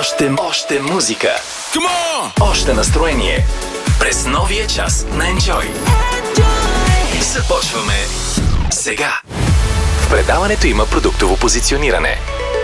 Още музика. Още настроение. През новия час на Enjoy. Започваме сега. В предаването има продуктово позициониране.